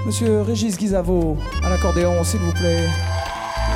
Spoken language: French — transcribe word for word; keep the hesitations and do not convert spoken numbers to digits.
Monsieur Régis Guizavo, à l'accordéon, s'il vous plaît.